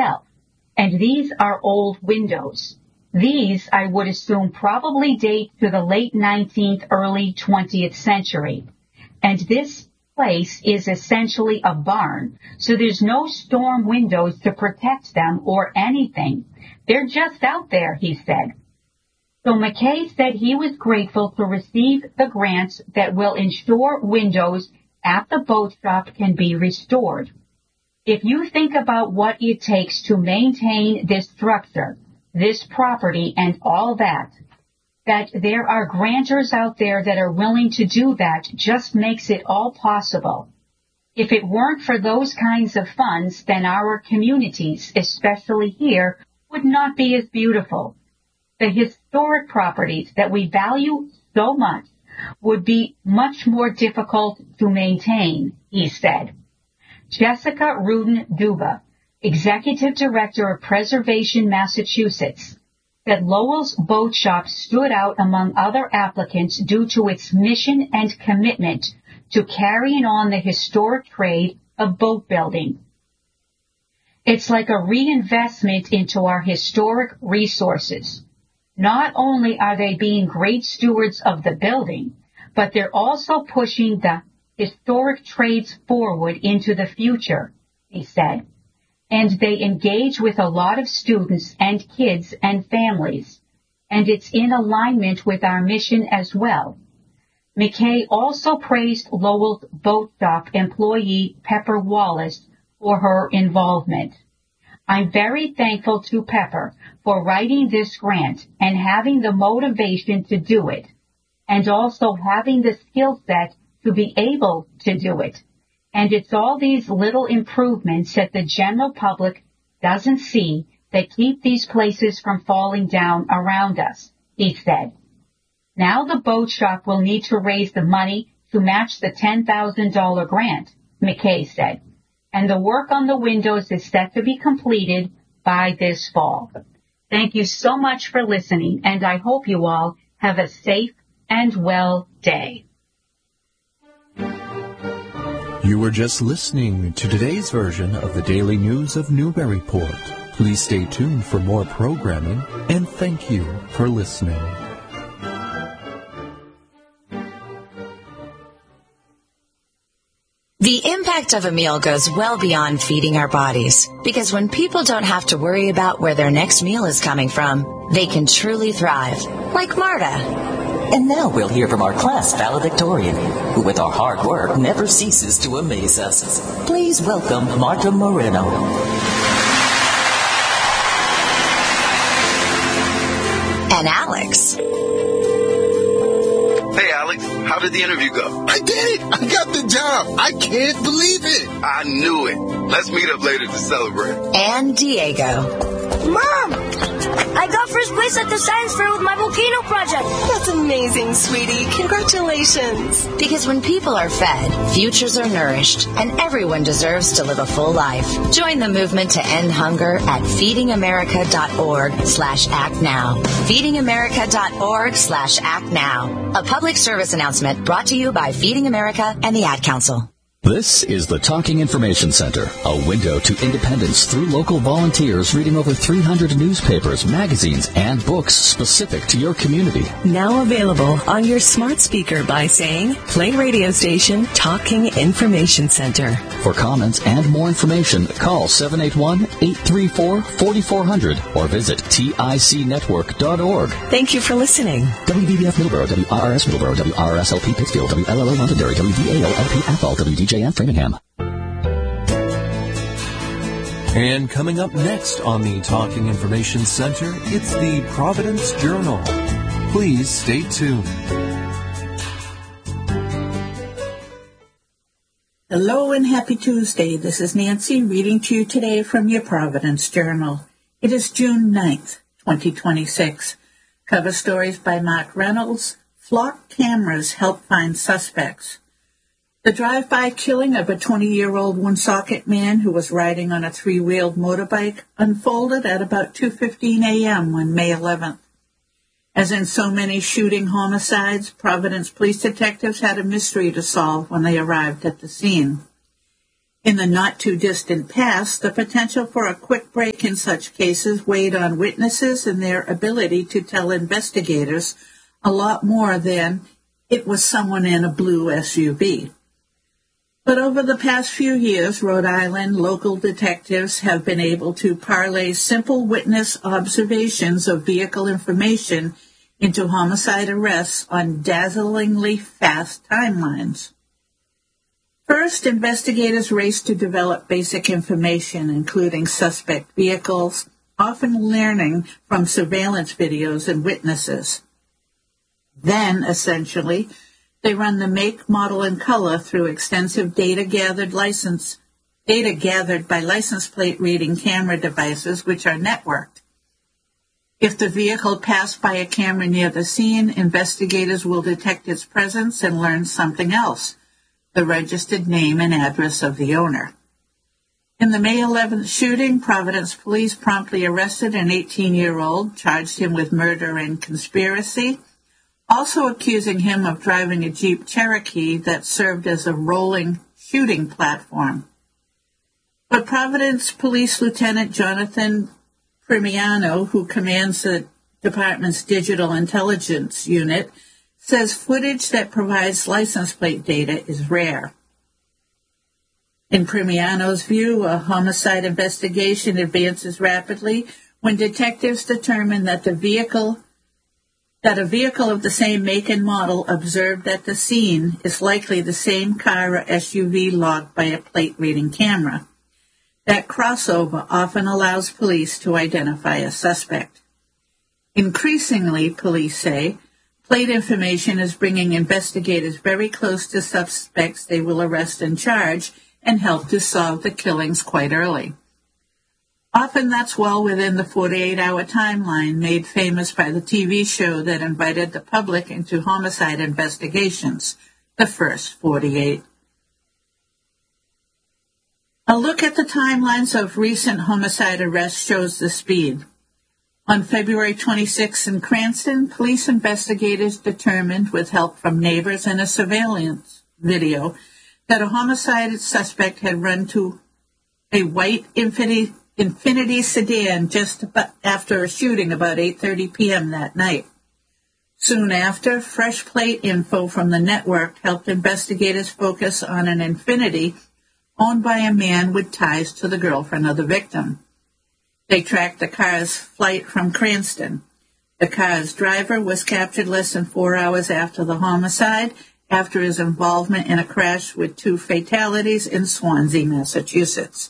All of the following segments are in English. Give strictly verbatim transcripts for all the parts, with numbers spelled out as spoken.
itself. And these are old windows. These, I would assume, probably date to the late nineteenth, early twentieth century. And this place is essentially a barn, so there's no storm windows to protect them or anything. They're just out there, he said. So McKay said he was grateful to receive the grants that will ensure windows at the boat shop can be restored. If you think about what it takes to maintain this structure, this property, and all that, that there are grantors out there that are willing to do that just makes it all possible. If it weren't for those kinds of funds, then our communities, especially here, would not be as beautiful. The historic properties that we value so much would be much more difficult to maintain, he said. Jessica Rudin-Duba, Executive Director of Preservation Massachusetts, said Lowell's Boat Shop stood out among other applicants due to its mission and commitment to carrying on the historic trade of boat building. It's like a reinvestment into our historic resources. Not only are they being great stewards of the building, but they're also pushing the historic trades forward into the future, he said. And they engage with a lot of students and kids and families, and it's in alignment with our mission as well. McKay also praised Lowell's Boat Shop employee Pepper Wallace for her involvement. I'm very thankful to Pepper for writing this grant and having the motivation to do it, and also having the skill set to be able to do it. And it's all these little improvements that the general public doesn't see that keep these places from falling down around us, he said. Now the boat shop will need to raise the money to match the ten thousand dollars grant, McKay said. And the work on the windows is set to be completed by this fall. Thank you so much for listening, and I hope you all have a safe and well day. You were just listening to today's version of the Daily News of Newburyport. Please stay tuned for more programming, and thank you for listening. The impact of a meal goes well beyond feeding our bodies, because when people don't have to worry about where their next meal is coming from, they can truly thrive, like Marta. And now we'll hear from our class valedictorian, who with our hard work never ceases to amaze us. Please welcome Marta Moreno. And Alex. Hey, Alex, how did the interview go? I did it! I got the job! I can't believe it! I knew it. Let's meet up later to celebrate. And Diego. Mom! I got first place at the science fair with my volcano project. That's amazing, sweetie. Congratulations. Because when people are fed, futures are nourished, and everyone deserves to live a full life. Join the movement to end hunger at feedingamerica.org slash act now. feedingamerica.org slash act now. A public service announcement brought to you by Feeding America and the Ad Council. This is the Talking Information Center, a window to independence through local volunteers reading over three hundred newspapers, magazines, and books specific to your community. Now available on your smart speaker by saying, play radio station Talking Information Center. For comments and more information, call seven eight one, eight three four, four four zero zero or visit tic network dot org. Thank you for listening. W B B F Middleborough, W R R S Middleborough, W R R S L P Pittsfield, W L L O Londonderry, W D A O L P Athol, W D J and Framingham. And coming up next on the Talking Information Center, it's the Providence Journal. Please stay tuned. Hello and happy Tuesday. This is Nancy reading to you today from your Providence Journal. It is June ninth, twenty twenty-six. Cover stories by Mark Reynolds. Flock cameras help find suspects. The drive-by killing of a twenty-year-old Woonsocket man who was riding on a three-wheeled motorbike unfolded at about two fifteen a.m. on May eleventh. As in so many shooting homicides, Providence police detectives had a mystery to solve when they arrived at the scene. In the not-too-distant past, the potential for a quick break in such cases weighed on witnesses and their ability to tell investigators a lot more than it was someone in a blue S U V. But over the past few years, Rhode Island local detectives have been able to parlay simple witness observations of vehicle information into homicide arrests on dazzlingly fast timelines. First, investigators raced to develop basic information, including suspect vehicles, often learning from surveillance videos and witnesses. Then, essentially, they run the make, model, and color through extensive data gathered license data gathered by license plate reading camera devices, which are networked. If the vehicle passed by a camera near the scene, investigators will detect its presence and learn something else, the registered name and address of the owner. In the May eleventh shooting, Providence police promptly arrested an eighteen-year-old, charged him with murder and conspiracy, also accusing him of driving a Jeep Cherokee that served as a rolling shooting platform. But Providence Police Lieutenant Jonathan Primiano, who commands the department's digital intelligence unit, says footage that provides license plate data is rare. In Primiano's view, a homicide investigation advances rapidly when detectives determine that the vehicle that a vehicle of the same make and model observed at the scene is likely the same car or S U V logged by a plate-reading camera. That crossover often allows police to identify a suspect. Increasingly, police say, plate information is bringing investigators very close to suspects they will arrest and charge and help to solve the killings quite early. Often that's well within the forty-eight hour timeline made famous by the T V show that invited the public into homicide investigations, The First forty-eight. A look at the timelines of recent homicide arrests shows the speed. On February twenty-sixth in Cranston, police investigators determined, with help from neighbors and a surveillance video, that a homicide suspect had run to a white Infiniti, Infiniti sedan just about after a shooting about eight thirty p.m. that night. Soon after, fresh plate info from the network helped investigators focus on an Infiniti owned by a man with ties to the girlfriend of the victim. They tracked the car's flight from Cranston. The car's driver was captured less than four hours after the homicide, after his involvement in a crash with two fatalities in Swansea, Massachusetts.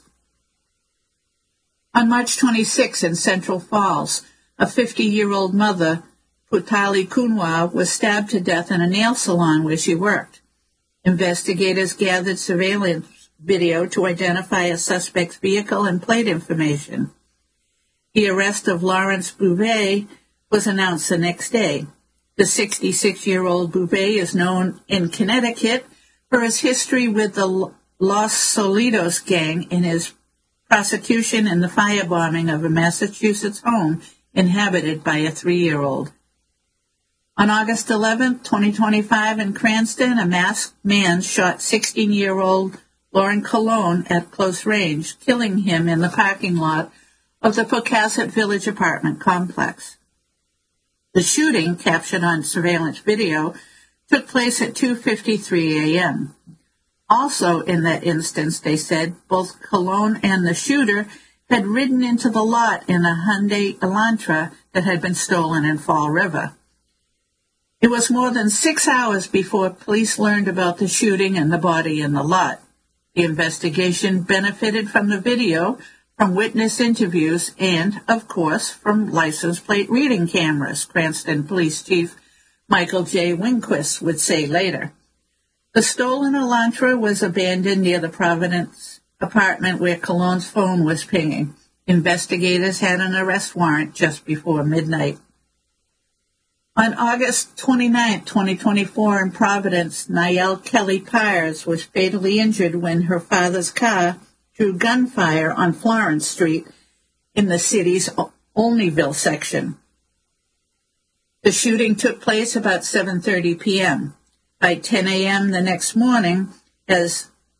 On March twenty-sixth in Central Falls, a fifty-year-old mother, Putali Kunwa, was stabbed to death in a nail salon where she worked. Investigators gathered surveillance video to identify a suspect's vehicle and plate information. The arrest of Lawrence Bouvet was announced the next day. The sixty-six-year-old Bouvet is known in Connecticut for his history with the Los Solitos gang in his prosecution in the firebombing of a Massachusetts home inhabited by a three-year-old. On August eleventh, twenty twenty-five, in Cranston, a masked man shot sixteen-year-old Lauren Colon at close range, killing him in the parking lot of the Pocasset Village apartment complex. The shooting, captured on surveillance video, took place at two fifty-three a.m. Also in that instance, they said, both Colon and the shooter had ridden into the lot in a Hyundai Elantra that had been stolen in Fall River. It was more than six hours before police learned about the shooting and the body in the lot. The investigation benefited from the video, from witness interviews, and, of course, from license plate reading cameras, Cranston Police Chief Michael J. Winquist would say later. The stolen Elantra was abandoned near the Providence apartment where Colon's phone was pinging. Investigators had an arrest warrant just before midnight. On August twenty-ninth, twenty twenty-four, in Providence, Niall Kelly Pyers was fatally injured when her father's car drew gunfire on Florence Street in the city's Olneyville section. The shooting took place about seven thirty p.m. By ten a.m. the next morning, as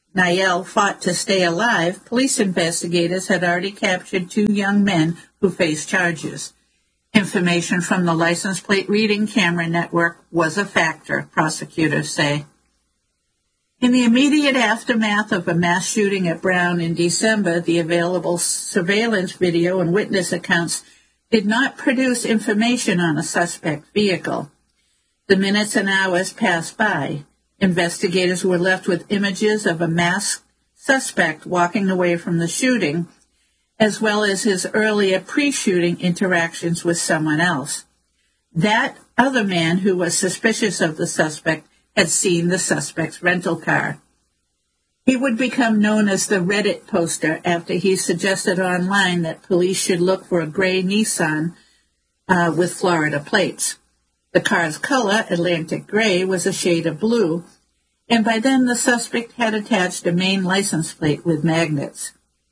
Niel fought to stay alive, police investigators had already captured two young men who faced charges. Information from the license plate reading camera network was a factor, prosecutors say. In the immediate aftermath of a mass shooting at Brown in December, the available surveillance video and witness accounts did not produce information on a suspect vehicle. The minutes and hours passed by. Investigators were left with images of a masked suspect walking away from the shooting, as well as his earlier pre-shooting interactions with someone else. That other man who was suspicious of the suspect had seen the suspect's rental car. He would become known as the Reddit poster after he suggested online that police should look for a gray Nissan uh, with Florida plates. The car's color, Atlantic gray, was a shade of blue, and by then the suspect had attached a main license plate with magnets.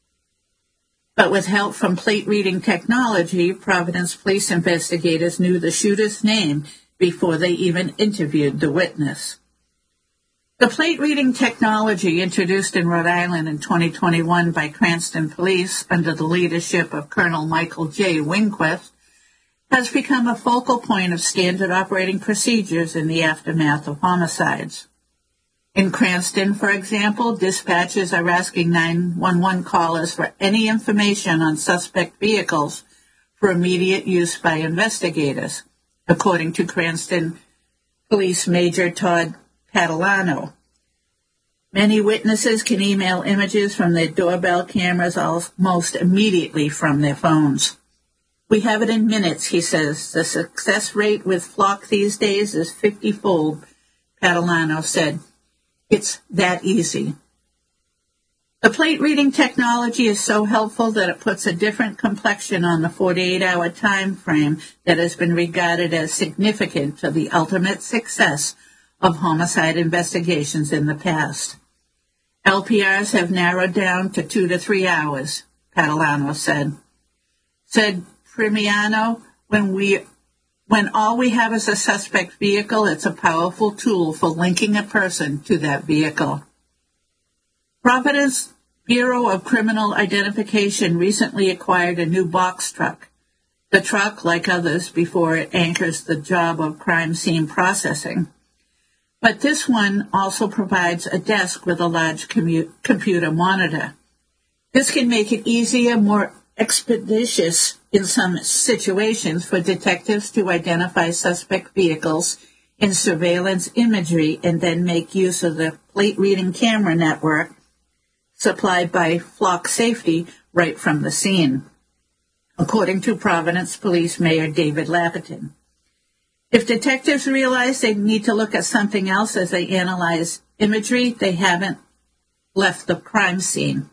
But with help from plate-reading technology, Providence police investigators knew the shooter's name before they even interviewed the witness. The plate-reading technology introduced in Rhode Island in twenty twenty-one by Cranston Police under the leadership of Colonel Michael J. Winquist has become a focal point of standard operating procedures in the aftermath of homicides. In Cranston, for example, dispatchers are asking nine one one callers for any information on suspect vehicles for immediate use by investigators, according to Cranston Police Major Todd Catalano. Many witnesses can email images from their doorbell cameras almost immediately from their phones. We have it in minutes, he says. The success rate with Flock these days is fifty-fold, Catalano said. It's that easy. The plate reading technology is so helpful that it puts a different complexion on the forty-eight hour time frame that has been regarded as significant to the ultimate success of homicide investigations in the past. L P Rs have narrowed down to two to three hours, Catalano said. Said Primiano, when we When all we have is a suspect vehicle, it's a powerful tool for linking a person to that vehicle. Providence Bureau of Criminal Identification recently acquired a new box truck. The truck, like others before it, anchors the job of crime scene processing. But this one also provides a desk with a large commu- computer monitor. This can make it easier, more expeditious in some situations for detectives to identify suspect vehicles in surveillance imagery and then make use of the plate-reading camera network supplied by Flock Safety right from the scene, according to Providence Police Mayor David Lapitin. If detectives realize they need to look at something else as they analyze imagery, they haven't left the crime scene.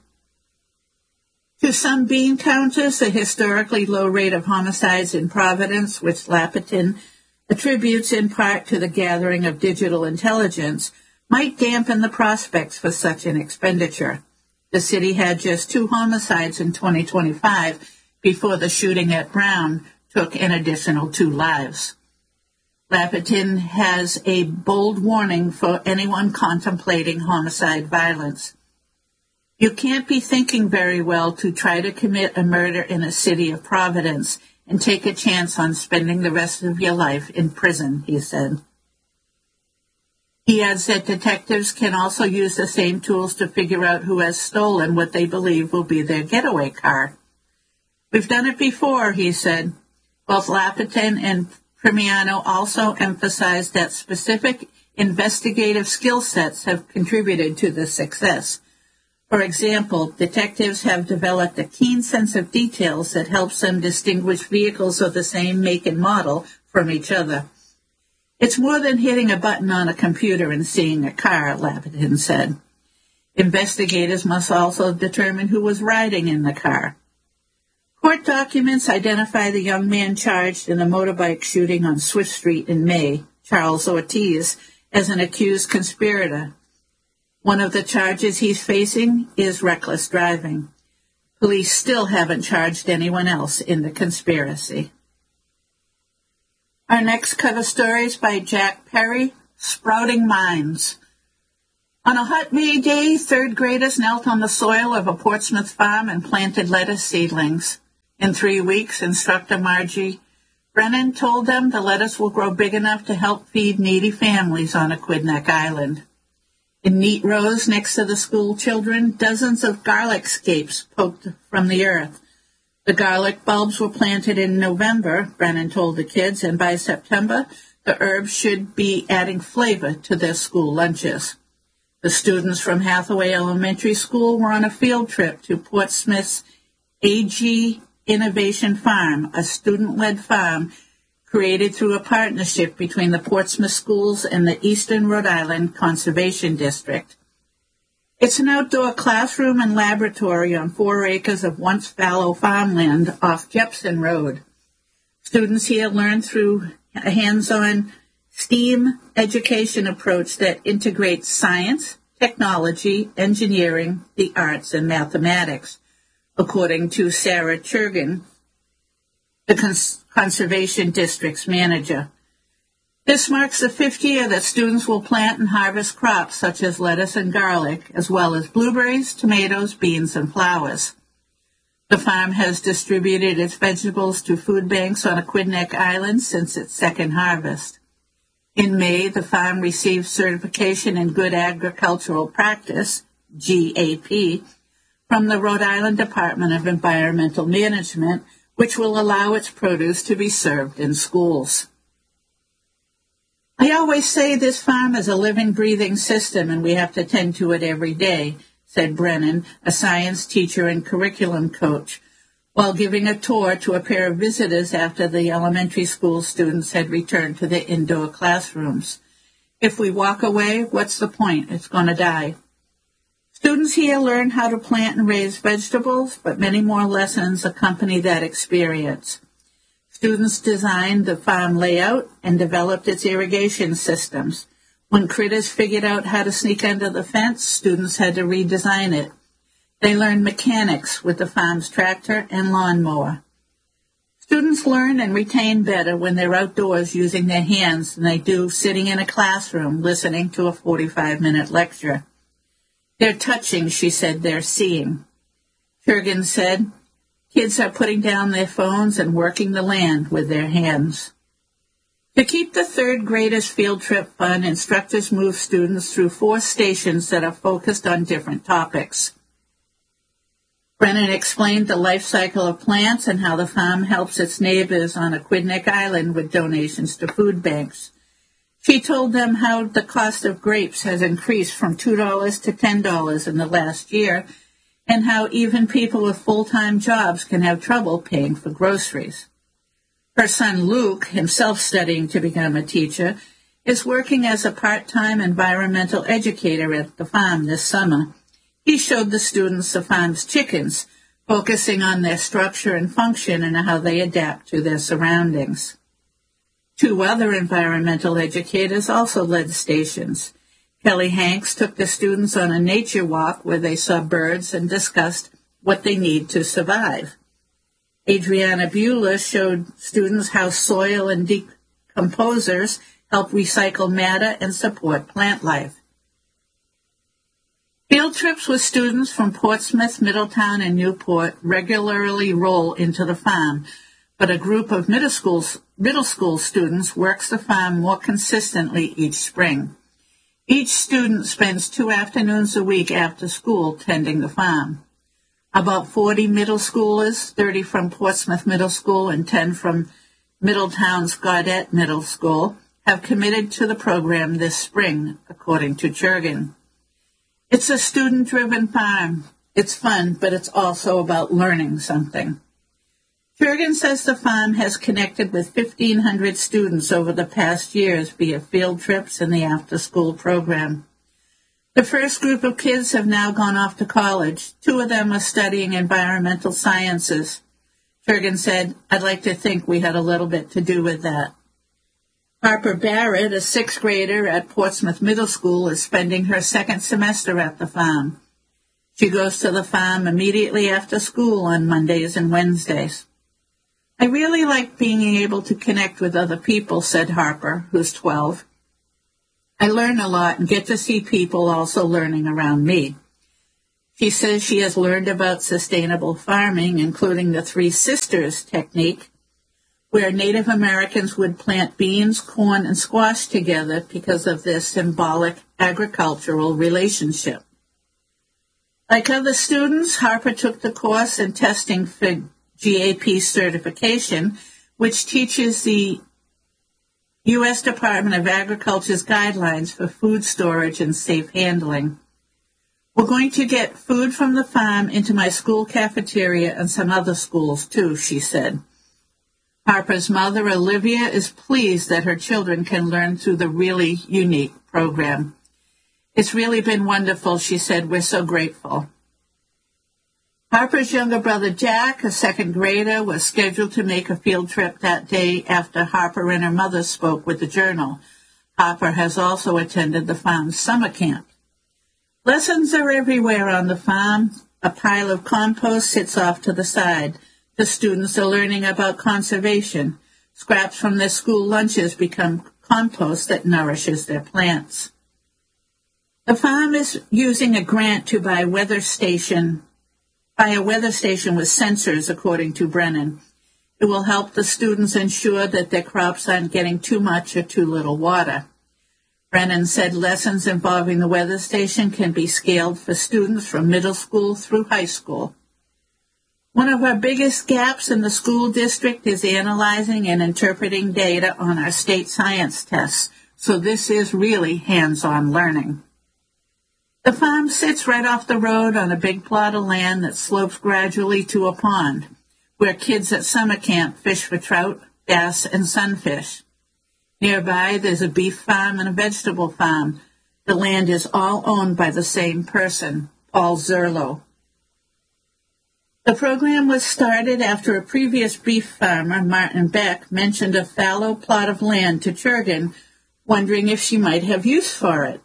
To some bean counters, the historically low rate of homicides in Providence, which Lapitin attributes in part to the gathering of digital intelligence, might dampen the prospects for such an expenditure. The city had just two homicides in twenty twenty-five before the shooting at Brown took an additional two lives. Lapitin has a bold warning for anyone contemplating homicide violence. You can't be thinking very well to try to commit a murder in a city of Providence and take a chance on spending the rest of your life in prison, he said. He adds that detectives can also use the same tools to figure out who has stolen what they believe will be their getaway car. We've done it before, he said. Both Lapitin and Primiano also emphasized that specific investigative skill sets have contributed to the success. For example, detectives have developed a keen sense of details that helps them distinguish vehicles of the same make and model from each other. It's more than hitting a button on a computer and seeing a car, Lapitin said. Investigators must also determine who was riding in the car. Court documents identify the young man charged in the motorbike shooting on Swift Street in May, Charles Ortiz, as an accused conspirator. One of the charges he's facing is reckless driving. Police still haven't charged anyone else in the conspiracy. Our next cover story is by Jack Perry, Sprouting Minds. On a hot May day, third graders knelt on the soil of a Portsmouth farm and planted lettuce seedlings. In three weeks, instructor Margie Brennan told them the lettuce will grow big enough to help feed needy families on Aquidneck Island. In neat rows next to the school children, dozens of garlic scapes poked from the earth. The garlic bulbs were planted in November, Brennan told the kids, and by September, the herbs should be adding flavor to their school lunches. The students from Hathaway Elementary School were on a field trip to Portsmouth's A G Innovation Farm, a student-led farm created through a partnership between the Portsmouth schools and the Eastern Rhode Island Conservation District. It's an outdoor classroom and laboratory on four acres of once fallow farmland off Jepson Road. Students here learn through a hands-on STEAM education approach that integrates science, technology, engineering, the arts, and mathematics, according to Sarah Churgan, the Cons- Conservation District's manager. This marks the fifth year that students will plant and harvest crops such as lettuce and garlic, as well as blueberries, tomatoes, beans, and flowers. The farm has distributed its vegetables to food banks on Aquidneck Island since its second harvest. In May, the farm received certification in Good Agricultural Practice, G A P, from the Rhode Island Department of Environmental Management, which will allow its produce to be served in schools. I always say this farm is a living, breathing system, and we have to tend to it every day, said Brennan, a science teacher and curriculum coach, while giving a tour to a pair of visitors after the elementary school students had returned to their indoor classrooms. If we walk away, what's the point? It's going to die. Students here learn how to plant and raise vegetables, but many more lessons accompany that experience. Students designed the farm layout and developed its irrigation systems. When critters figured out how to sneak under the fence, students had to redesign it. They learned mechanics with the farm's tractor and lawnmower. Students learn and retain better when they're outdoors using their hands than they do sitting in a classroom listening to a forty-five minute lecture. They're touching, she said, they're seeing. Kurgan said, kids are putting down their phones and working the land with their hands. To keep the third graders' field trip fun, instructors move students through four stations that are focused on different topics. Brennan explained the life cycle of plants and how the farm helps its neighbors on Aquidneck Island with donations to food banks. She told them how the cost of grapes has increased from two dollars to ten dollars in the last year, and how even people with full-time jobs can have trouble paying for groceries. Her son Luke, himself studying to become a teacher, is working as a part-time environmental educator at the farm this summer. He showed the students the farm's chickens, focusing on their structure and function and how they adapt to their surroundings. Two other environmental educators also led stations. Kelly Hanks took the students on a nature walk where they saw birds and discussed what they need to survive. Adriana Beulah showed students how soil and decomposers help recycle matter and support plant life. Field trips with students from Portsmouth, Middletown, and Newport regularly roll into the farm, but a group of middle school, middle school students works the farm more consistently each spring. Each student spends two afternoons a week after school tending the farm. About forty middle schoolers, thirty from Portsmouth Middle School and ten from Middletown's Gaudette Middle School, have committed to the program this spring, according to Churgan. It's a student-driven farm. It's fun, but it's also about learning something. Churgan says the farm has connected with fifteen hundred students over the past years via field trips and the after-school program. The first group of kids have now gone off to college. Two of them are studying environmental sciences. Churgan said, I'd like to think we had a little bit to do with that. Harper Barrett, a sixth grader at Portsmouth Middle School, is spending her second semester at the farm. She goes to the farm immediately after school on Mondays and Wednesdays. I really like being able to connect with other people, said Harper, who's twelve. I learn a lot and get to see people also learning around me. She says she has learned about sustainable farming, including the Three Sisters technique, where Native Americans would plant beans, corn, and squash together because of this symbolic agricultural relationship. Like other students, Harper took the course in testing for G A P certification, which teaches the U S Department of Agriculture's guidelines for food storage and safe handling. We're going to get food from the farm into my school cafeteria and some other schools, too, she said. Harper's mother, Olivia, is pleased that her children can learn through the really unique program. It's really been wonderful, she said. We're so grateful. Harper's younger brother, Jack, a second grader, was scheduled to make a field trip that day after Harper and her mother spoke with the Journal. Harper has also attended the farm's summer camp. Lessons are everywhere on the farm. A pile of compost sits off to the side. The students are learning about conservation. Scraps from their school lunches become compost that nourishes their plants. The farm is using a grant to buy weather station, buy a weather station with sensors, according to Brennan. It will help the students ensure that their crops aren't getting too much or too little water. Brennan said lessons involving the weather station can be scaled for students from middle school through high school. One of our biggest gaps in the school district is analyzing and interpreting data on our state science tests, so this is really hands-on learning. The farm sits right off the road on a big plot of land that slopes gradually to a pond, where kids at summer camp fish for trout, bass, and sunfish. Nearby, there's a beef farm and a vegetable farm. The land is all owned by the same person, Paul Zerlo. The program was started after a previous beef farmer, Martin Beck, mentioned a fallow plot of land to Churgan, wondering if she might have use for it.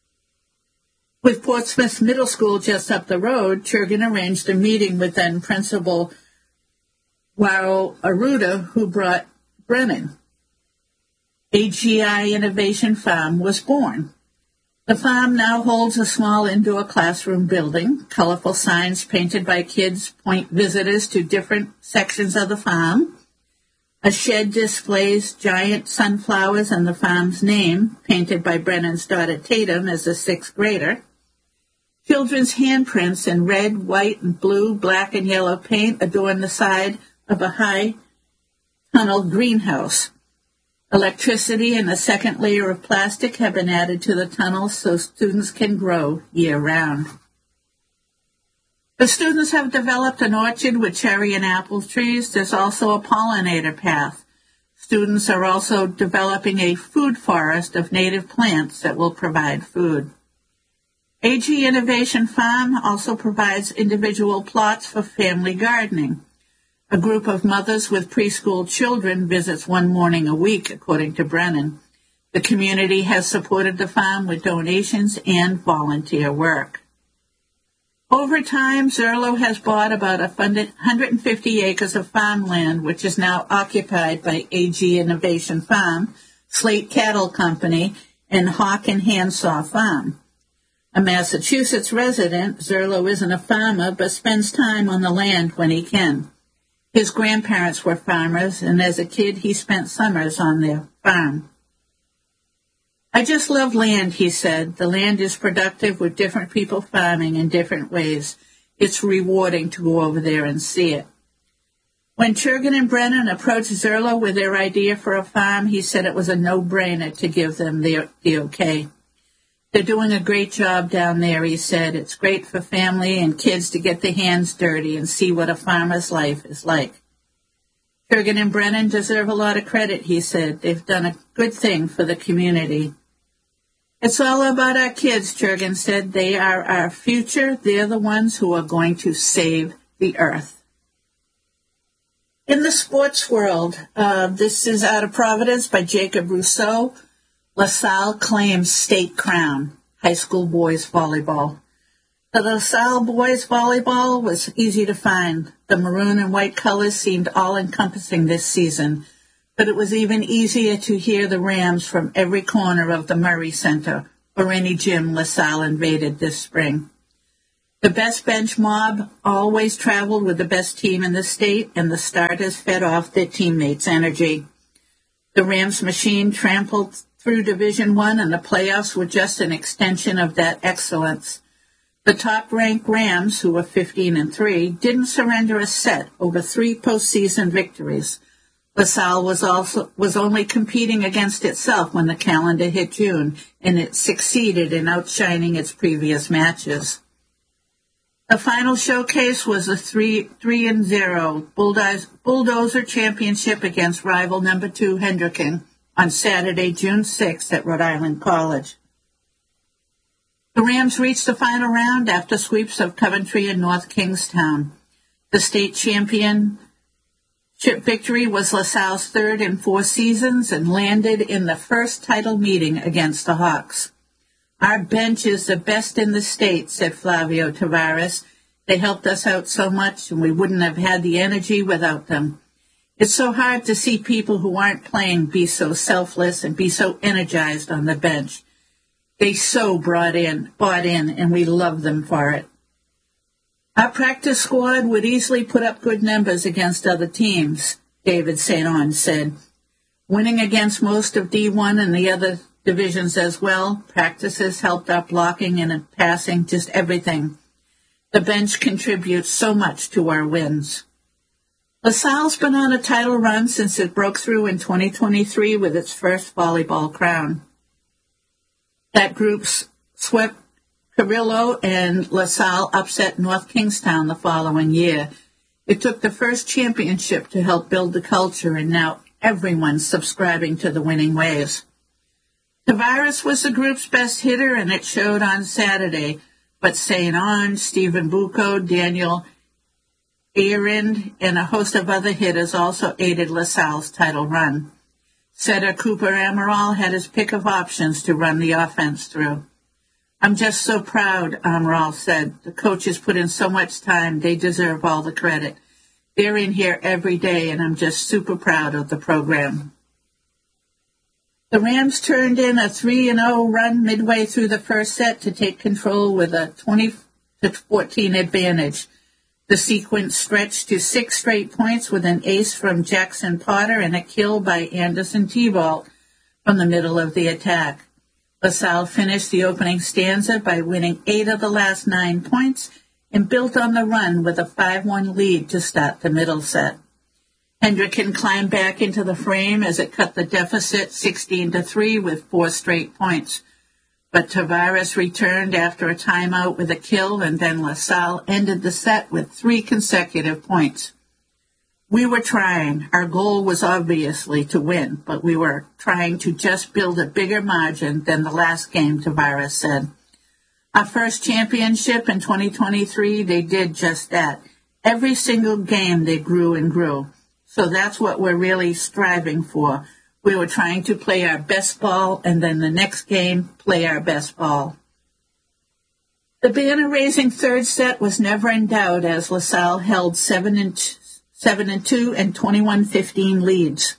With Portsmouth Middle School just up the road, Churgan arranged a meeting with then Principal Waro Aruda, who brought Brennan. A G I Innovation Farm was born. The farm now holds a small indoor classroom building. Colorful signs painted by kids point visitors to different sections of the farm. A shed displays giant sunflowers and the farm's name, painted by Brennan's daughter Tatum as a sixth grader. Children's handprints in red, white, and blue, black, and yellow paint adorn the side of a high tunnel greenhouse. Electricity and a second layer of plastic have been added to the tunnel so students can grow year-round. The students have developed an orchard with cherry and apple trees. There's also a pollinator path. Students are also developing a food forest of native plants that will provide food. A G Innovation Farm also provides individual plots for family gardening. A group of mothers with preschool children visits one morning a week, according to Brennan. The community has supported the farm with donations and volunteer work. Over time, Zerlo has bought about one hundred fifty acres of farmland, which is now occupied by A G Innovation Farm, Slate Cattle Company, and Hawk and Handsaw Farm. A Massachusetts resident, Zerlo isn't a farmer, but spends time on the land when he can. His grandparents were farmers, and as a kid, he spent summers on their farm. I just love land, he said. The land is productive with different people farming in different ways. It's rewarding to go over there and see it. When Churgan and Brennan approached Zerlo with their idea for a farm, he said it was a no-brainer to give them the, the okay. They're doing a great job down there, he said. It's great for family and kids to get their hands dirty and see what a farmer's life is like. Churgan and Brennan deserve a lot of credit, he said. They've done a good thing for the community. It's all about our kids, Churgan said. They are our future. They're the ones who are going to save the earth. In the sports world, uh, this is out of Providence by Jacob Rousseau. LaSalle claims state crown, high school boys volleyball. The LaSalle boys volleyball was easy to find. The maroon and white colors seemed all-encompassing this season. but it was even easier to hear the Rams from every corner of the Murray Center or any gym LaSalle invaded this spring. The best bench mob always traveled with the best team in the state, and the starters fed off their teammates' energy. The Rams machine trampled through Division One, and the playoffs were just an extension of that excellence. The top-ranked Rams, who were fifteen and three, didn't surrender a set over three postseason victories. LaSalle was also was only competing against itself when the calendar hit June, and it succeeded in outshining its previous matches. The final showcase was a three three and zero bulldozer, bulldozer championship against rival number two Hendricken on Saturday, June sixth at Rhode Island College. The Rams reached the final round after sweeps of Coventry and North Kingstown. The state championship victory was LaSalle's third in four seasons and landed in the first title meeting against the Hawks. Our bench is the best in the state, said Flavio Tavares. They helped us out so much, and we wouldn't have had the energy without them. It's so hard to see people who aren't playing be so selfless and be so energized on the bench. They so brought in, bought in, and we love them for it. Our practice squad would easily put up good numbers against other teams, David Saint Onge said. Winning against most of D one and the other divisions as well, practices helped our blocking and passing, just everything. The bench contributes so much to our wins. LaSalle's been on a title run since it broke through in twenty twenty-three with its first volleyball crown. That group swept Carrillo, and LaSalle upset North Kingstown the following year. It took the first championship to help build the culture, and now everyone's subscribing to the winning ways. Tavares was the group's best hitter, and it showed on Saturday, but Saint Onge, Stephen Bucco, Daniel Arind, and a host of other hitters also aided LaSalle's title run. Setter Cooper Amaral had his pick of options to run the offense through. I'm just so proud, Amaral said. The coaches put in so much time. They deserve all the credit. They're in here every day, and I'm just super proud of the program. The Rams turned in a three and oh run midway through the first set to take control with a twenty to fourteen advantage. The sequence stretched to six straight points with an ace from Jackson Potter and a kill by Anderson T-Ball from the middle of the attack. LaSalle finished the opening stanza by winning eight of the last nine points and built on the run with a five one lead to start the middle set. Hendricken climbed back into the frame as it cut the deficit sixteen to three with four straight points. But Tavares returned after a timeout with a kill, and then LaSalle ended the set with three consecutive points. We were trying. Our goal was obviously to win, but we were trying to just build a bigger margin than the last game, Tavares said. Our first championship in twenty twenty-three, they did just that. Every single game they grew and grew. So that's what we're really striving for. We were trying to play our best ball, and then the next game, play our best ball. The banner-raising third set was never in doubt as LaSalle held seven and seven and two and twenty-one fifteen leads.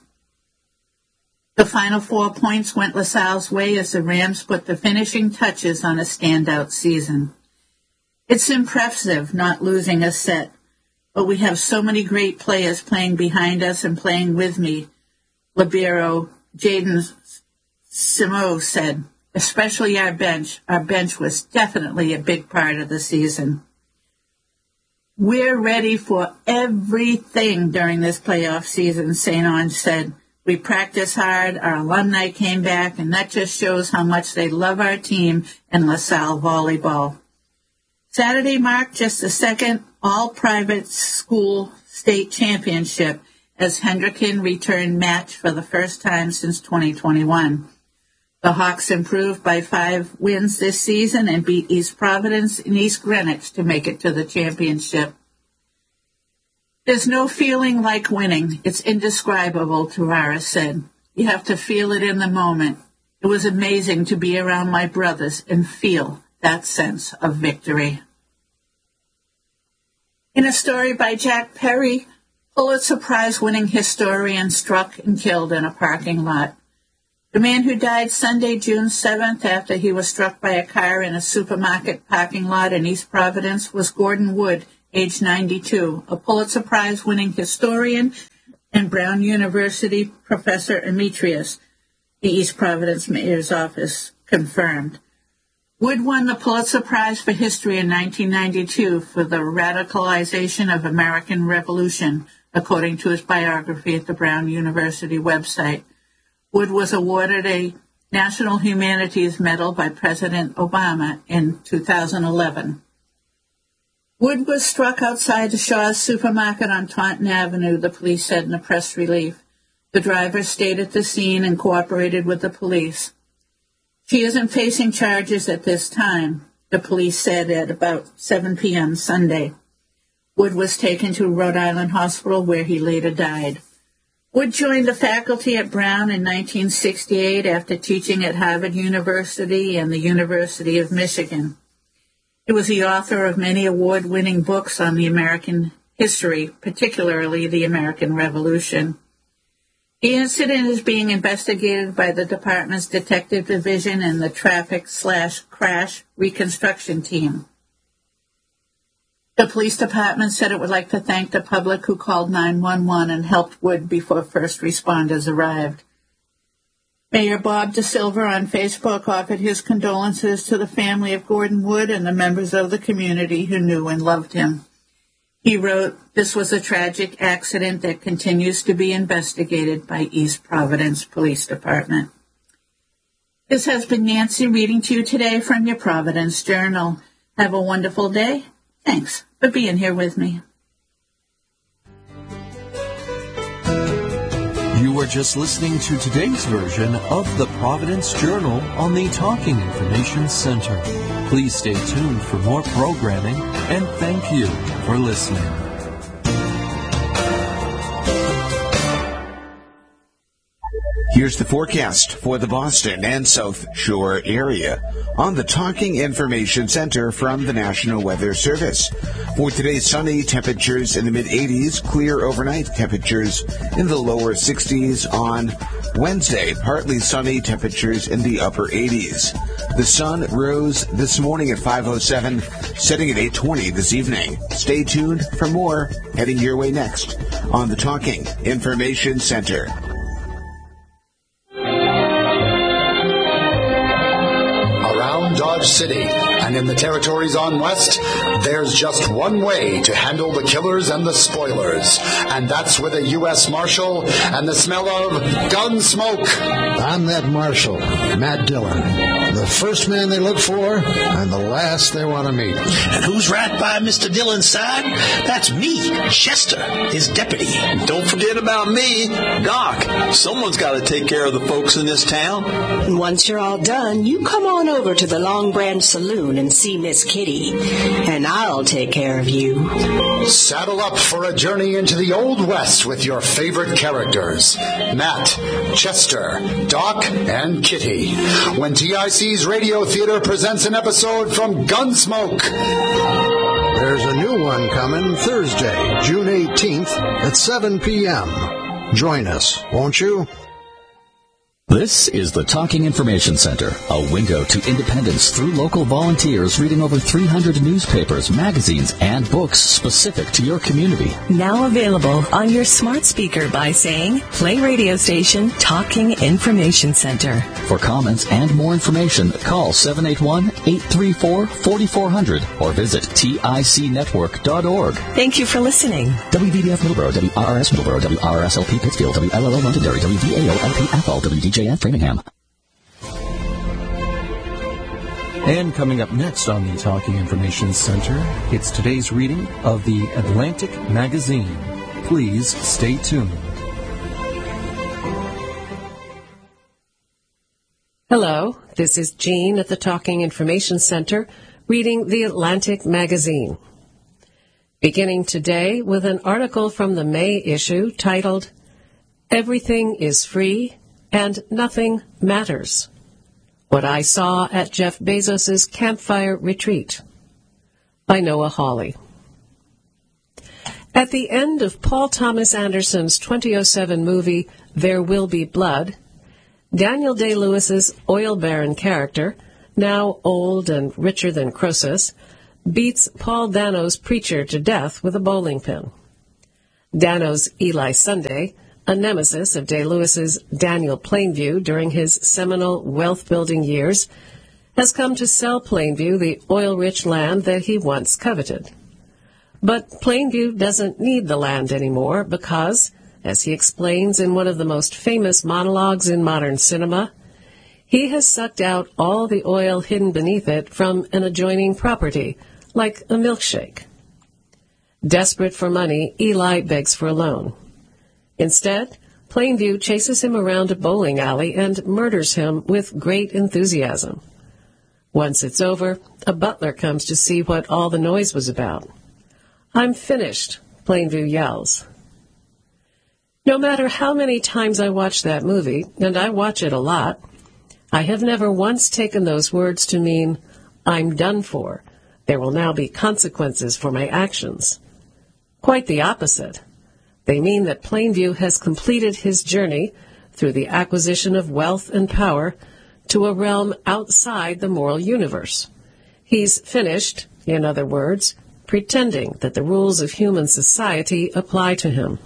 The final four points went LaSalle's way as the Rams put the finishing touches on a standout season. It's impressive not losing a set, but we have so many great players playing behind us and playing with me, Libero Jaden Simo said, especially our bench. Our bench was definitely a big part of the season. We're ready for everything during this playoff season, Saint Onge said. We practiced hard, our alumni came back, and that just shows how much they love our team and LaSalle volleyball. Saturday marked just the second all-private school state championship as Hendricken returned match for the first time since twenty twenty-one. The Hawks improved by five wins this season and beat East Providence and East Greenwich to make it to the championship. There's no feeling like winning. It's indescribable, Tavares said. You have to feel it in the moment. It was amazing to be around my brothers and feel that sense of victory. In a story by Jack Perry, Pulitzer Prize-winning historian struck and killed in a parking lot. The man who died Sunday, June seventh, after he was struck by a car in a supermarket parking lot in East Providence was Gordon Wood, age ninety-two, a Pulitzer Prize-winning historian and Brown University professor emeritus, the East Providence mayor's office confirmed. Wood won the Pulitzer Prize for History in nineteen ninety-two for the radicalization of American Revolution, according to his biography at the Brown University website. Wood was awarded a National Humanities Medal by President Obama in two thousand eleven. Wood was struck outside the Shaw's supermarket on Taunton Avenue, the police said in a press release. The driver stayed at the scene and cooperated with the police. She isn't facing charges at this time, the police said at about seven p.m. Sunday. Wood was taken to Rhode Island Hospital, where he later died. Wood joined the faculty at Brown in nineteen sixty-eight after teaching at Harvard University and the University of Michigan. He was the author of many award-winning books on the American history, particularly the American Revolution. The incident is being investigated by the department's Detective Division and the Traffic slash Crash Reconstruction Team. The police department said it would like to thank the public who called nine one one and helped Wood before first responders arrived. Mayor Bob DeSilva on Facebook offered his condolences to the family of Gordon Wood and the members of the community who knew and loved him. He wrote, "This was a tragic accident that continues to be investigated by East Providence Police Department." This has been Nancy reading to you today from your Providence Journal. Have a wonderful day. Thanks for being here with me. You were just listening to today's version of the Providence Journal on the Talking Information Center. Please stay tuned for more programming, and thank you for listening. Here's the forecast for the Boston and South Shore area on the Talking Information Center from the National Weather Service. For today, sunny, temperatures in the mid-eighties, clear overnight, temperatures in the lower sixties on Wednesday, partly sunny, temperatures in the upper eighties. The sun rose this morning at five oh seven, setting at eight twenty this evening. Stay tuned for more heading your way next on the Talking Information Center. Dodge City and in the territories on West, there's just one way to handle the killers and the spoilers, and that's with a U S Marshal and the smell of gun smoke. I'm that Marshal, Matt Dillon, the first man they look for and the last they want to meet. And who's right by Mister Dillon's side? That's me, Chester, his deputy. Don't forget about me, Doc. Someone's got to take care of the folks in this town. And once you're all done, you come on over to the Long Branch Saloon and see Miss Kitty, and I'll take care of you. Saddle up for a journey into the Old West with your favorite characters, Matt, Chester, Doc, and Kitty, when T I C's Radio Theater presents an episode from Gunsmoke. There's a new one coming Thursday, June eighteenth at seven p.m. Join us, won't you? This is the Talking Information Center, a window to independence through local volunteers reading over three hundred newspapers, magazines, and books specific to your community. Now available on your smart speaker by saying, play radio station Talking Information Center. For comments and more information, call seven eight one, eight three four, four four zero zero or visit tic network dot org. Thank you for listening. W B D F Middleborough, W R R S Middleborough, W R R S L P Pittsfield, W L L O Londonderry, W V A O L P Athol, W D J and Framingham. And coming up next on the Talking Information Center, it's today's reading of the Atlantic Magazine. Please stay tuned. Hello, this is Jean at the Talking Information Center, reading the Atlantic Magazine. Beginning today with an article from the May issue titled, Everything is Free and Nothing Matters. What I Saw at Jeff Bezos' Campfire Retreat by Noah Hawley. At the end of Paul Thomas Anderson's twenty oh seven movie, There Will Be Blood, Daniel Day-Lewis's oil baron character, now old and richer than Croesus, beats Paul Dano's preacher to death with a bowling pin. Dano's Eli Sunday, a nemesis of Day-Lewis's Daniel Plainview during his seminal wealth-building years, has come to sell Plainview the oil-rich land that he once coveted. But Plainview doesn't need the land anymore because, as he explains in one of the most famous monologues in modern cinema, he has sucked out all the oil hidden beneath it from an adjoining property, like a milkshake. Desperate for money, Eli begs for a loan. Instead, Plainview chases him around a bowling alley and murders him with great enthusiasm. Once it's over, a butler comes to see what all the noise was about. "I'm finished," Plainview yells. No matter how many times I watch that movie, and I watch it a lot, I have never once taken those words to mean, "I'm done for. There will now be consequences for my actions." Quite the opposite. They mean that Plainview has completed his journey through the acquisition of wealth and power to a realm outside the moral universe. He's finished, in other words, pretending that the rules of human society apply to him.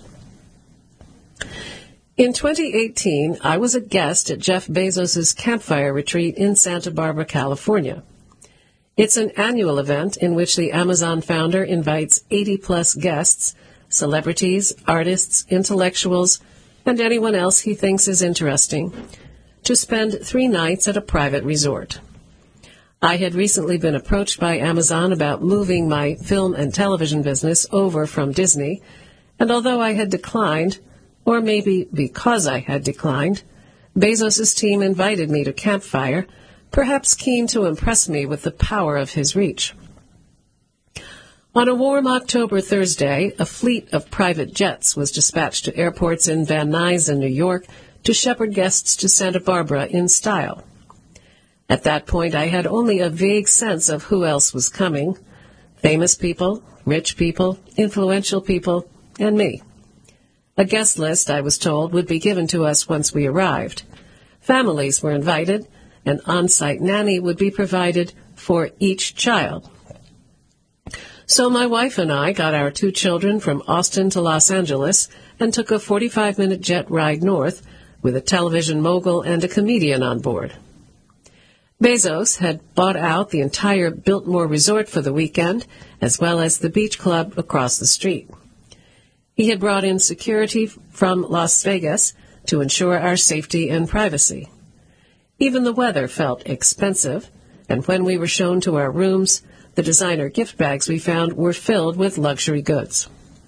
In twenty eighteen, I was a guest at Jeff Bezos' Campfire Retreat in Santa Barbara, California. It's an annual event in which the Amazon founder invites eighty-plus guests, celebrities, artists, intellectuals, and anyone else he thinks is interesting, to spend three nights at a private resort. I had recently been approached by Amazon about moving my film and television business over from Disney, and although I had declined, or maybe because I had declined, Bezos' team invited me to Campfire, perhaps keen to impress me with the power of his reach. On a warm October Thursday, a fleet of private jets was dispatched to airports in Van Nuys and New York to shepherd guests to Santa Barbara in style. At that point, I had only a vague sense of who else was coming: famous people, rich people, influential people, and me. A guest list, I was told, would be given to us once we arrived. Families were invited. An on-site nanny would be provided for each child. So my wife and I got our two children from Austin to Los Angeles and took a forty-five minute jet ride north with a television mogul and a comedian on board. Bezos had bought out the entire Biltmore Resort for the weekend, as well as the beach club across the street. He had brought in security from Las Vegas to ensure our safety and privacy. Even the weather felt expensive, and when we were shown to our rooms, the designer gift bags we found were filled with luxury goods.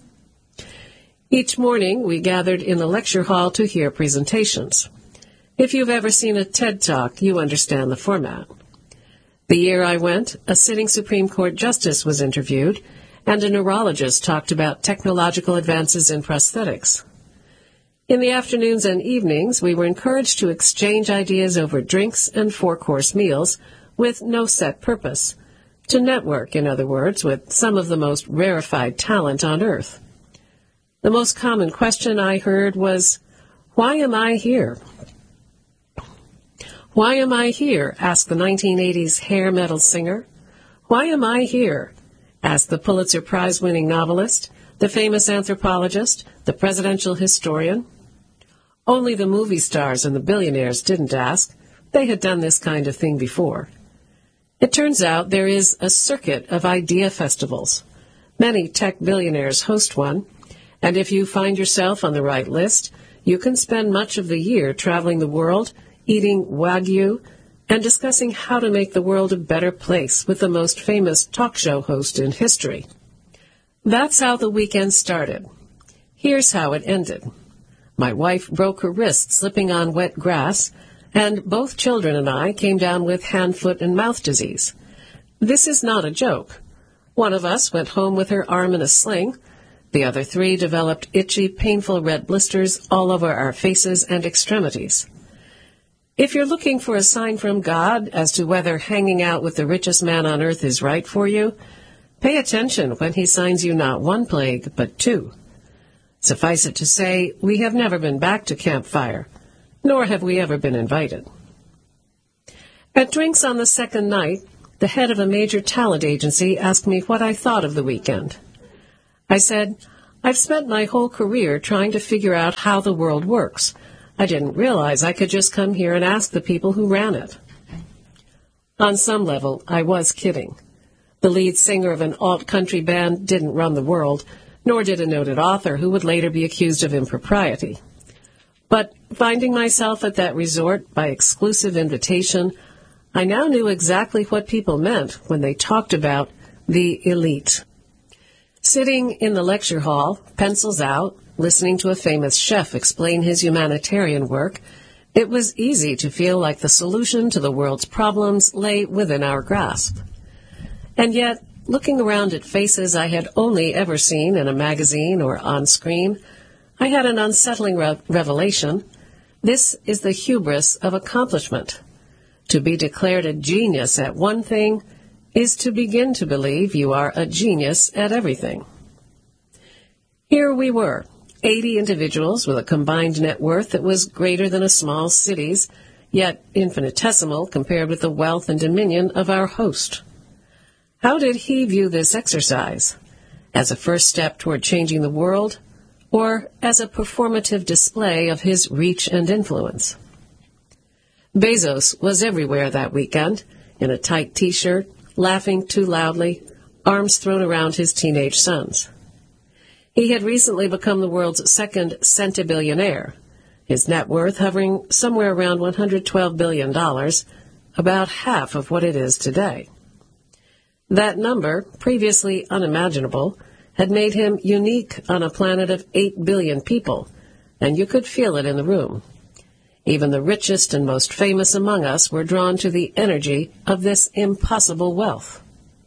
Each morning, we gathered in the lecture hall to hear presentations. If you've ever seen a TED Talk, you understand the format. The year I went, a sitting Supreme Court justice was interviewed, and a neurologist talked about technological advances in prosthetics. In the afternoons and evenings, we were encouraged to exchange ideas over drinks and four-course meals with no set purpose, to network, in other words, with some of the most rarefied talent on earth. The most common question I heard was, "Why am I here?" "Why am I here?" asked the nineteen eighties hair metal singer. "Why am I here?" asked the Pulitzer Prize-winning novelist, the famous anthropologist, the presidential historian. Only the movie stars and the billionaires didn't ask. They had done this kind of thing before. It turns out there is a circuit of idea festivals. Many tech billionaires host one, and if you find yourself on the right list, you can spend much of the year traveling the world, eating Wagyu, and discussing how to make the world a better place with the most famous talk show host in history. That's how the weekend started. Here's how it ended. My wife broke her wrist slipping on wet grass, and both children and I came down with hand, foot, and mouth disease. This is not a joke. One of us went home with her arm in a sling. The other three developed itchy, painful red blisters all over our faces and extremities. If you're looking for a sign from God as to whether hanging out with the richest man on earth is right for you, Pay attention when he signs you not one plague, but two. Suffice it to say, we have never been back to Campfire, nor have we ever been invited. At drinks on the second night, the head of a major talent agency asked me what I thought of the weekend. I said, I've spent my whole career trying to figure out how the world works. I didn't realize I could just come here and ask the people who ran it. On some level, I was kidding. The lead singer of an alt-country band didn't run the world, nor did a noted author who would later be accused of impropriety. But finding myself at that resort by exclusive invitation, I now knew exactly what people meant when they talked about the elite. Sitting in the lecture hall, pencils out, listening to a famous chef explain his humanitarian work, it was easy to feel like the solution to the world's problems lay within our grasp. And yet, looking around at faces I had only ever seen in a magazine or on screen, I had an unsettling re- revelation. This is the hubris of accomplishment. To be declared a genius at one thing is to begin to believe you are a genius at everything. Here we were, eighty individuals with a combined net worth that was greater than a small city's, yet infinitesimal compared with the wealth and dominion of our host. How did he view this exercise? As a first step toward changing the world, or as a performative display of his reach and influence? Bezos was everywhere that weekend, in a tight T-shirt, laughing too loudly, arms thrown around his teenage sons. He had recently become the world's second centibillionaire, his net worth hovering somewhere around one hundred twelve billion dollars, about half of what it is today. That number, previously unimaginable, had made him unique on a planet of eight billion people, and you could feel it in the room. Even the richest and most famous among us were drawn to the energy of this impossible wealth.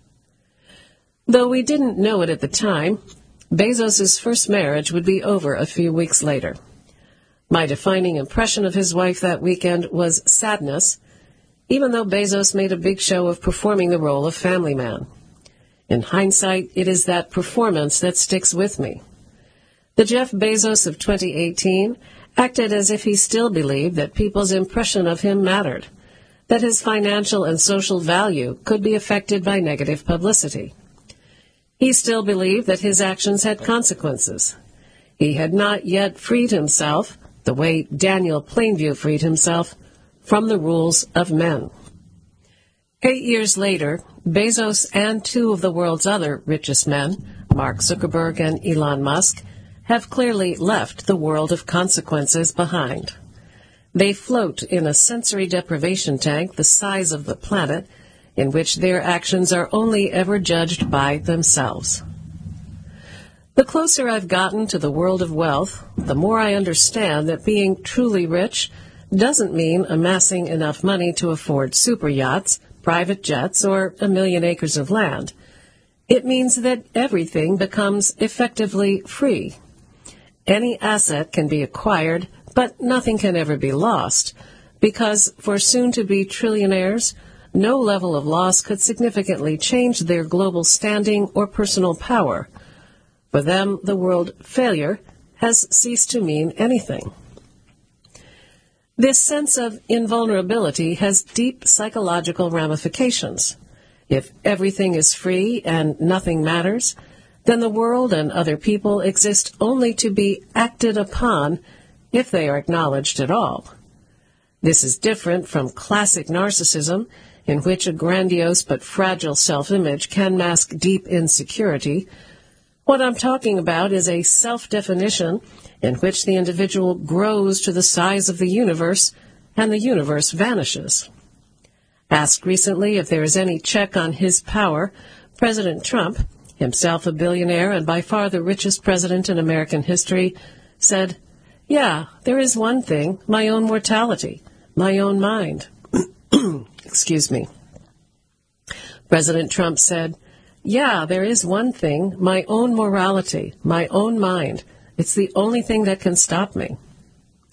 Though we didn't know it at the time, Bezos's first marriage would be over a few weeks later. My defining impression of his wife that weekend was sadness, even though Bezos made a big show of performing the role of family man. In hindsight, it is that performance that sticks with me. The Jeff Bezos of twenty eighteen acted as if he still believed that people's impression of him mattered, that his financial and social value could be affected by negative publicity. He still believed that his actions had consequences. He had not yet freed himself, the way Daniel Plainview freed himself, from the rules of men. Eight years later, Bezos and two of the world's other richest men, Mark Zuckerberg and Elon Musk, have clearly left the world of consequences behind. They float in a sensory deprivation tank the size of the planet, in which their actions are only ever judged by themselves. The closer I've gotten to the world of wealth, the more I understand that being truly rich doesn't mean amassing enough money to afford super yachts, private jets, or a million acres of land. It means that everything becomes effectively free. Any asset can be acquired, but nothing can ever be lost, because for soon-to-be trillionaires, no level of loss could significantly change their global standing or personal power. For them, the word failure has ceased to mean anything. This sense of invulnerability has deep psychological ramifications. If everything is free and nothing matters, then the world and other people exist only to be acted upon, if they are acknowledged at all. This is different from classic narcissism, in which a grandiose but fragile self-image can mask deep insecurity. What I'm talking about is a self-definition in which the individual grows to the size of the universe and the universe vanishes. Asked recently if there is any check on his power, President Trump, himself a billionaire and by far the richest president in American history, said, "Yeah, there is one thing, my own mortality, my own mind." Excuse me. President Trump said, "Yeah, there is one thing, my own morality, my own mind. It's the only thing that can stop me."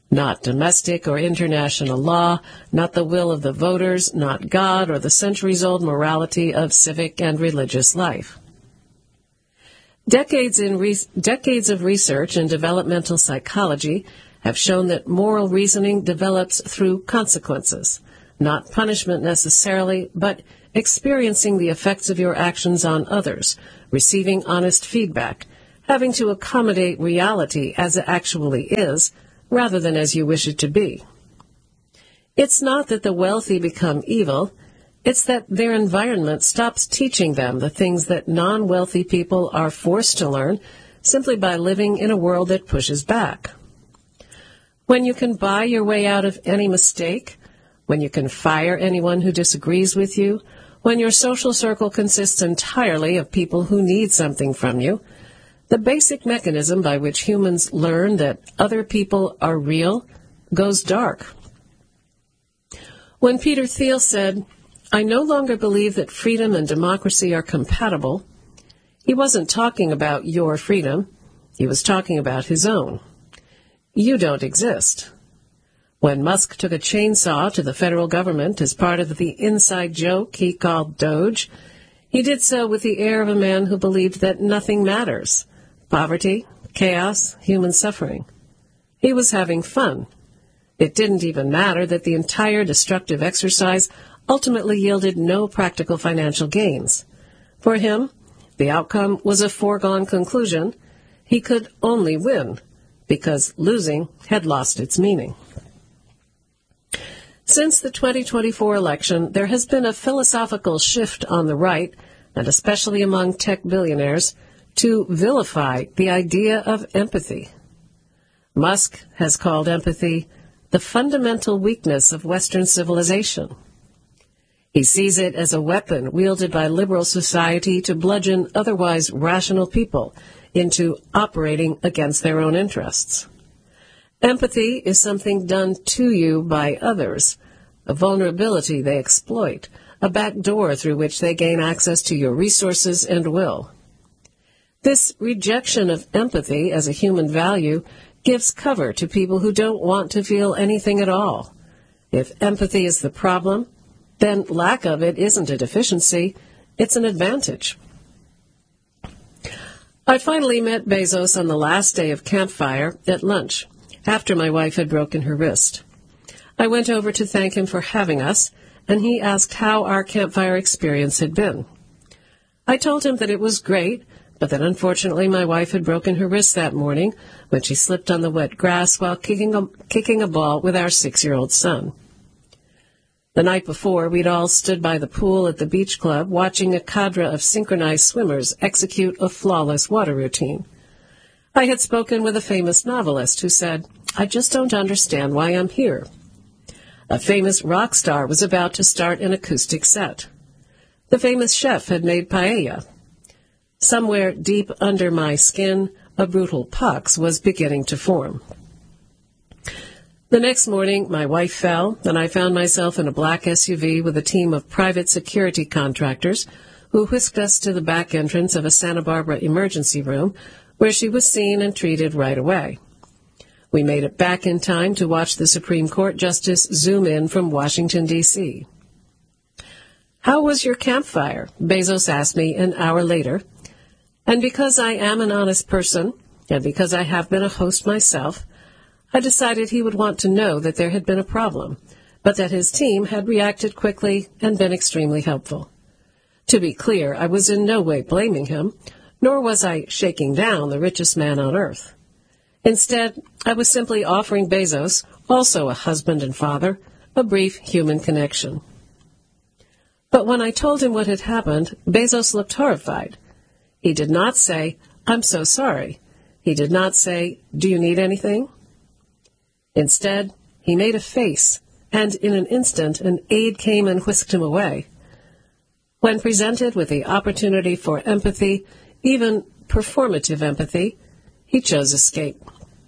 Not domestic or international law, not the will of the voters, not God or the centuries-old morality of civic and religious life. Decades, in re- decades of research in developmental psychology have shown that moral reasoning develops through consequences, not punishment necessarily, but experiencing the effects of your actions on others, receiving honest feedback, having to accommodate reality as it actually is, rather than as you wish it to be. It's not that the wealthy become evil, it's that their environment stops teaching them the things that non-wealthy people are forced to learn simply by living in a world that pushes back. When you can buy your way out of any mistake, when you can fire anyone who disagrees with you, when your social circle consists entirely of people who need something from you, the basic mechanism by which humans learn that other people are real goes dark. When Peter Thiel said, "I no longer believe that freedom and democracy are compatible," he wasn't talking about your freedom. He was talking about his own. You don't exist. When Musk took a chainsaw to the federal government as part of the inside joke he called Doge, he did so with the air of a man who believed that nothing matters. Poverty, chaos, human suffering. He was having fun. It didn't even matter that the entire destructive exercise ultimately yielded no practical financial gains. For him, the outcome was a foregone conclusion. He could only win, because losing had lost its meaning. Since the twenty twenty-four election, there has been a philosophical shift on the right, and especially among tech billionaires, to vilify the idea of empathy. Musk has called empathy the fundamental weakness of Western civilization. He sees it as a weapon wielded by liberal society to bludgeon otherwise rational people into operating against their own interests. Empathy is something done to you by others, a vulnerability they exploit, a back door through which they gain access to your resources and will. This rejection of empathy as a human value gives cover to people who don't want to feel anything at all. If empathy is the problem, then lack of it isn't a deficiency, it's an advantage. I finally met Bezos on the last day of Campfire at lunch, after my wife had broken her wrist. I went over to thank him for having us, and he asked how our Campfire experience had been. I told him that it was great, but that unfortunately my wife had broken her wrist that morning when she slipped on the wet grass while kicking a, kicking a ball with our six-year-old son. The night before, we'd all stood by the pool at the beach club watching a cadre of synchronized swimmers execute a flawless water routine. I had spoken with a famous novelist who said, "I just don't understand why I'm here." A famous rock star was about to start an acoustic set. The famous chef had made paella. Somewhere deep under my skin, a brutal pox was beginning to form. The next morning, my wife fell, and I found myself in a black S U V with a team of private security contractors who whisked us to the back entrance of a Santa Barbara emergency room, where she was seen and treated right away. We made it back in time to watch the Supreme Court Justice zoom in from Washington, D C "How was your campfire?" Bezos asked me an hour later. And because I am an honest person, and because I have been a host myself, I decided he would want to know that there had been a problem, but that his team had reacted quickly and been extremely helpful. To be clear, I was in no way blaming him, nor was I shaking down the richest man on earth. Instead, I was simply offering Bezos, also a husband and father, a brief human connection. But when I told him what had happened, Bezos looked horrified. He did not say, "I'm so sorry." He did not say, "Do you need anything?" Instead, he made a face, and in an instant an aide came and whisked him away. When presented with the opportunity for empathy, even performative empathy, he chose escape.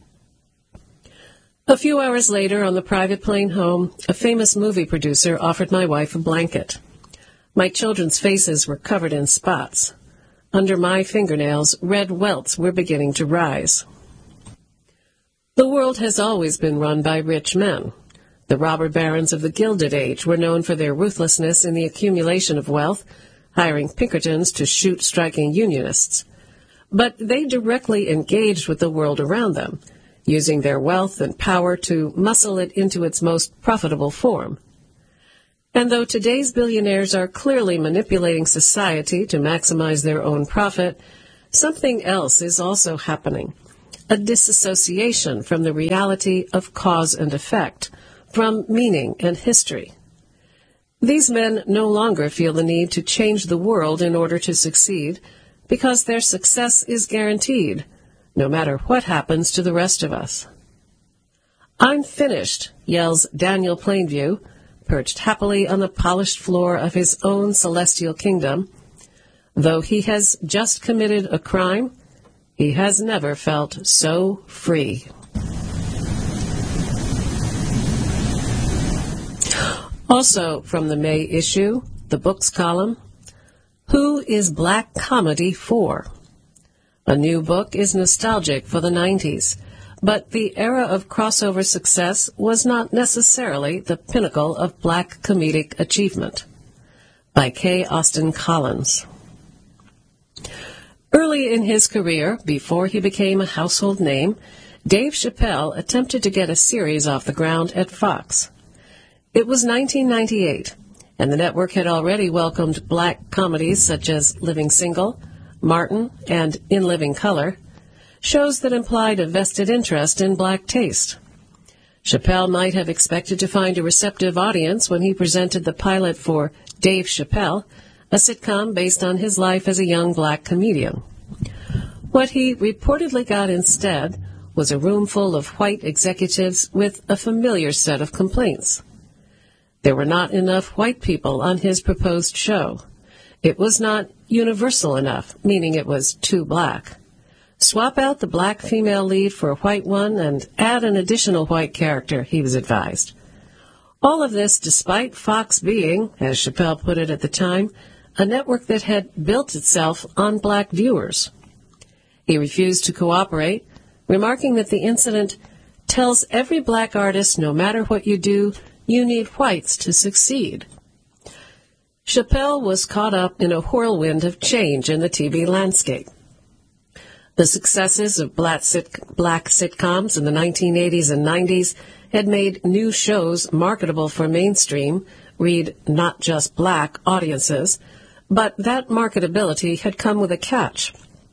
A few hours later, on the private plane home, a famous movie producer offered my wife a blanket. My children's faces were covered in spots. Under my fingernails, red welts were beginning to rise. The world has always been run by rich men. The robber barons of the Gilded Age were known for their ruthlessness in the accumulation of wealth, hiring Pinkertons to shoot striking Unionists. But they directly engaged with the world around them, using their wealth and power to muscle it into its most profitable form. And though today's billionaires are clearly manipulating society to maximize their own profit, something else is also happening, a disassociation from the reality of cause and effect, from meaning and history. These men no longer feel the need to change the world in order to succeed, because their success is guaranteed, no matter what happens to the rest of us. "I'm finished," yells Daniel Plainview, perched happily on the polished floor of his own celestial kingdom. Though he has just committed a crime, he has never felt so free. Also from the May issue, the books column, Who is Black Comedy For? A new book is nostalgic for the nineties, but the era of crossover success was not necessarily the pinnacle of black comedic achievement. By K. Austin Collins. Early in his career, before he became a household name, Dave Chappelle attempted to get a series off the ground at Fox. It was nineteen ninety-eight, and the network had already welcomed black comedies such as Living Single, Martin, and In Living Color, shows that implied a vested interest in black taste. Chappelle might have expected to find a receptive audience when he presented the pilot for Dave Chappelle, a sitcom based on his life as a young black comedian. What he reportedly got instead was a room full of white executives with a familiar set of complaints. There were not enough white people on his proposed show. It was not universal enough, meaning it was too black. Swap out the black female lead for a white one and add an additional white character, he was advised. All of this despite Fox being, as Chappelle put it at the time, a network that had built itself on black viewers. He refused to cooperate, remarking that the incident tells every black artist, no matter what you do, you need whites to succeed. Chappelle was caught up in a whirlwind of change in the T V landscape. The successes of black, sit- black sitcoms in the nineteen eighties and nineties had made new shows marketable for mainstream, read not just black, audiences, but that marketability had come with a catch.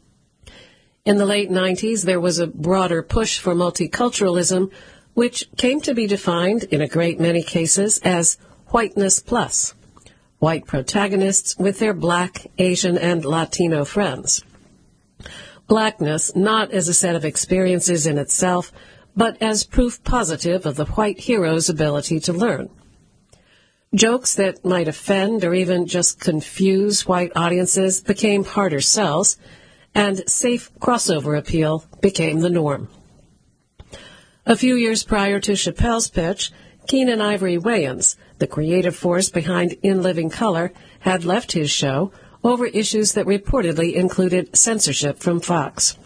In the late nineties, there was a broader push for multiculturalism, which came to be defined, in a great many cases, as whiteness plus, white protagonists with their black, Asian, and Latino friends. Blackness not as a set of experiences in itself, but as proof positive of the white hero's ability to learn. Jokes that might offend or even just confuse white audiences became harder sells, and safe crossover appeal became the norm. A few years prior to Chappelle's pitch, Keenan Ivory Wayans, the creative force behind In Living Color, had left his show over issues that reportedly included censorship from Fox.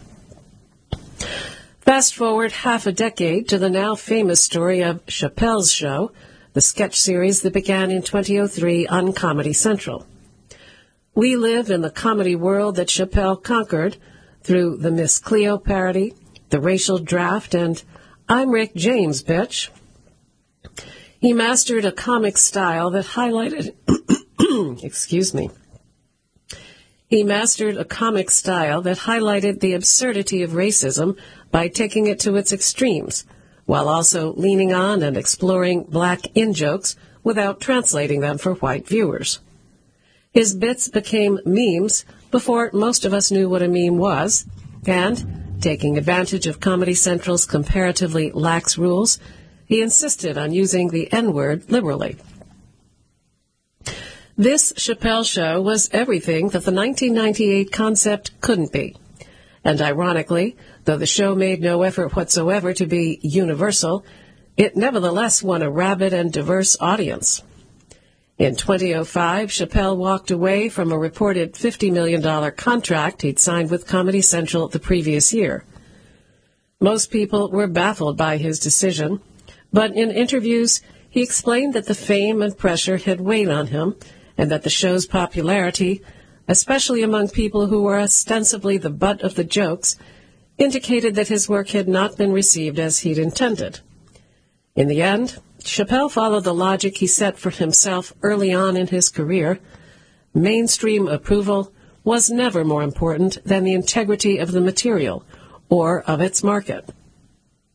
Fast forward half a decade to the now famous story of Chappelle's Show, the sketch series that began in two thousand three on Comedy Central. We live in the comedy world that Chappelle conquered through the Miss Cleo parody, the racial draft, and I'm Rick James, bitch. He mastered a comic style that highlighted, excuse me, He mastered a comic style that highlighted the absurdity of racism by taking it to its extremes, while also leaning on and exploring black in-jokes without translating them for white viewers. His bits became memes before most of us knew what a meme was, and, taking advantage of Comedy Central's comparatively lax rules, he insisted on using the N-word liberally. This Chappelle Show was everything that the nineteen ninety-eight concept couldn't be. And ironically, though the show made no effort whatsoever to be universal, it nevertheless won a rabid and diverse audience. In two thousand five, Chappelle walked away from a reported fifty million dollars contract he'd signed with Comedy Central the previous year. Most people were baffled by his decision, but in interviews, he explained that the fame and pressure had weighed on him, and that the show's popularity, especially among people who were ostensibly the butt of the jokes, indicated that his work had not been received as he'd intended. In the end, Chappelle followed the logic he set for himself early on in his career. Mainstream approval was never more important than the integrity of the material or of its market.